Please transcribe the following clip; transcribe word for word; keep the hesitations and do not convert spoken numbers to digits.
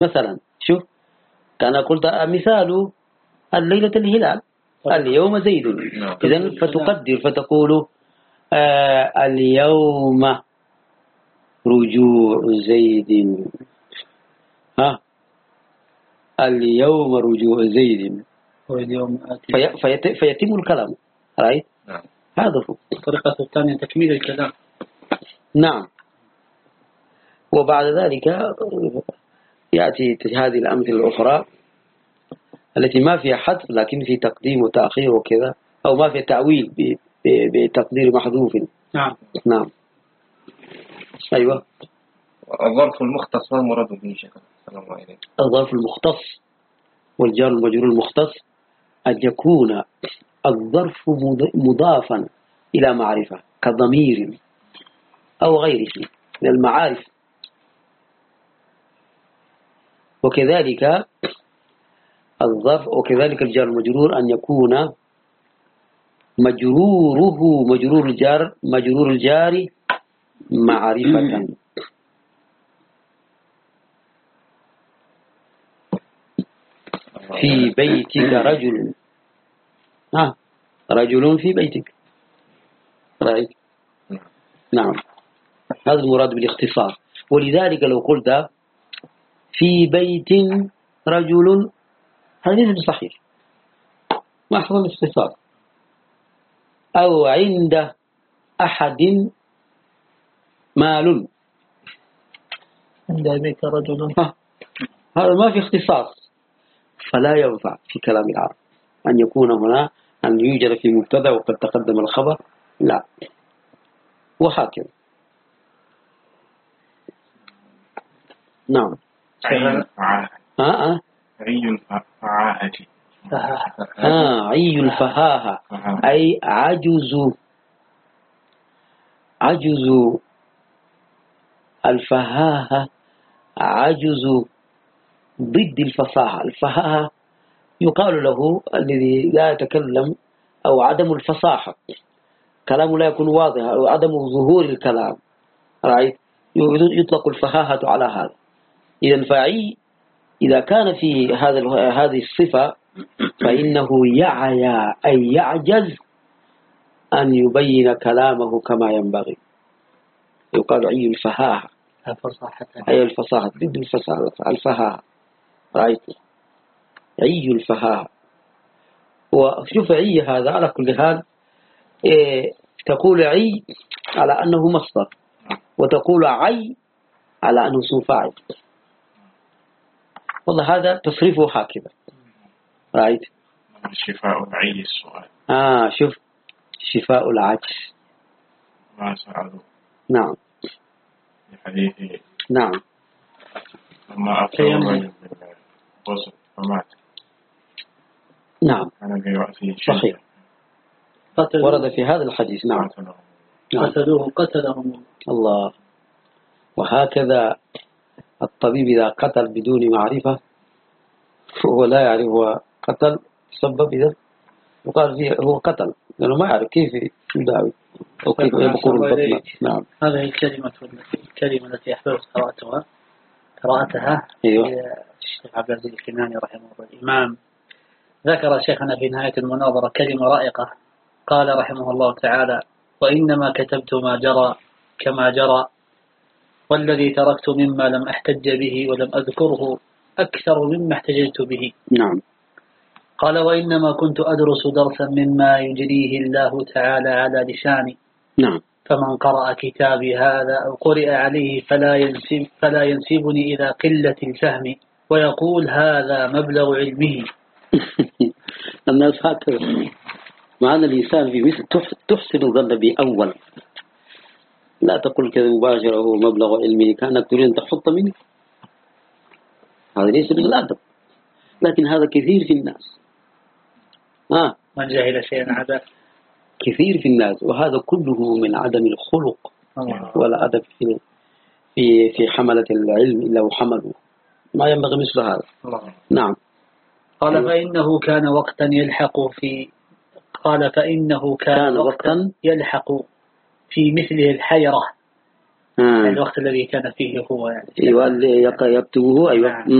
مثلا شوف، كان قلت مثال الليلة الهلال، اليوم زيد، إذن فتقدر فتقول آه اليوم رجوع زيد، ها اليوم رجوع زيد، في في فيتم الكلام. رأيت؟ نعم. هذا هو الطريقة الثانية تكميل الكلام. نعم. وبعد ذلك يأتي هذه الأمثلة الأخرى التي ما فيها حذف لكن في تقديم وتأخير وكذا، أو ما فيها تأويل بتقدير محذوف. نعم. نعم. أيوة. الظرف المختص ما المراد به شيخ؟ السلام عليكم. الظرف المختص والجار المجرور المختص أن يكون الظرف مضافا إلى معرفة كضمير أو غيره من المعارف، وكذلك الظرف وكذلك الجار المجرور أن يكون مجروره مجرور الجار مجرور الجار معرفة. في بيتك رجل، ها رجل في بيتك. رأيت؟ نعم. هذا المراد بالاختصار. ولذلك لو قلت في بيت رجل هذا ليس بصحيح، ما حصل الاختصار. أو عند أحد مال، عند بيت رجل، هذا ما في اختصاص، فلا ينفع في كلام العرب أن يكون هنا أن يوجد في مبتدأ وقد تقدم الخبر، لا. وهكذا. نعم. عي الفعاهة. آه آه. عي الفعاهة. آه عي الفهاهة أي عجز عجز الفهاهة، عجز ضد الفصاحة. الفهاهة يقال له الذي لا يتكلم أو عدم الفصاحة، كلامه لا يكون واضح أو عدم ظهور الكلام. رأيت؟ يطلق الفهاهة على هذا. إذا فعي إذا كان في هذا هذه الصفة فإنه يعيا أي يعجز أن يبين كلامه كما ينبغي، يقال عي الفهاهة أي الفصاحة ضد الفصاحة الفهاهة. رأيت؟ عي الفهاهة. وشوف عي هذا على كل حال إيه، تقول عي على أنه مصدر، وتقول عي على أنه اسم فاعل. والله هذا تصريفه هكذا. رأيت؟ شفاء العي السؤال. آه شوف، شفاء العجز. ما سألوا. نعم. الحديث. نعم. لما أفضل من الغسل فمات. نعم. أنا برأسي صحيح. ورد في هذا الحديث. نعم. قتلوه قتلهم الله. وهكذا الطبيب إذا قتل بدون معرفة هو لا يعرف هو قتل سبب، إذا وقال فيه هو قتل لأنه ما يعرف كيف يداوي أو كيف يبقر البطن. نعم. هذه الكلمة الكلمة التي أحببت قراءتها قراءتها أيوه. الشيخ عبد العزيز الكناني رحمه الله الإمام ذكر شيخنا في نهاية المناظرة كلمة رائقة، قال رحمه الله تعالى: وإنما كتبت ما جرى كما جرى، والذي تركت مما لم أحتج به ولم أذكره أكثر مما احتججت به. نعم. قال: وإنما كنت أدرس درسا مما يجريه الله تعالى على لساني. نعم. فمن قرأ كتابي هذا أو قرئ عليه فلا ينسب فلا ينسبني إلى قلة الفهم ويقول هذا مبلغ علمه. الناس هكذا، معنى الإنسان في مثل تحسن الظن بأول، لا تقول كذا مباشرة هو مبلغ علمه كأنك تريد أن تحط منه، هذا ليس من الأدب، لكن هذا كثير في الناس. آه. من جهل شيئا عدا كثير في الناس، وهذا كله من عدم الخلق ولا أدب في في في حملة العلم إلا وحملوا ما ينبغي مثل هذا. نعم. قال: فإنه كان وقتا يلحق في قال فإنه كان, كان وقتا يلحق في مثله الحيرة. آه. الوقت الذي كان فيه هو يعني. أيوة اللي يكتبه. أيوة.